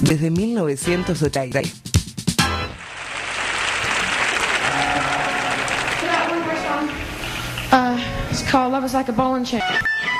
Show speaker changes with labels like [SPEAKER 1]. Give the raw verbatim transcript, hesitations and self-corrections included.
[SPEAKER 1] desde mil novecientos ochenta.
[SPEAKER 2] Uh, it's called Love is Like a Ball and Chain.